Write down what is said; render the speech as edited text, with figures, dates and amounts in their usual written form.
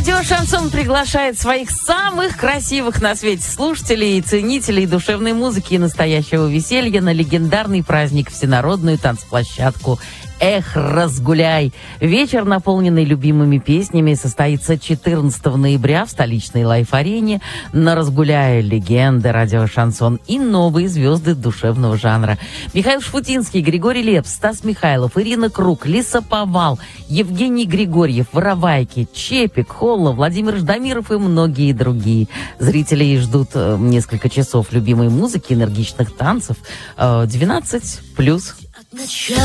Радио «Шансон» приглашает своих самых красивых на свете слушателей и ценителей душевной музыки и настоящего веселья на легендарный праздник, всенародную танцплощадку «Эх, разгуляй». Вечер, наполненный любимыми песнями, состоится 14 ноября в столичной Лайф-арене. На «Разгуляе» легенды радио «Шансон» и новые звезды душевного жанра. Михаил Шуфутинский, Григорий Лепс, Стас Михайлов, Ирина Круг, Лесоповал, Евгений Григорьев, Воровайки, Чепик, Холла, Владимир Ждамиров и многие другие. Зрителей ждут несколько часов любимой музыки, энергичных танцев. 12+.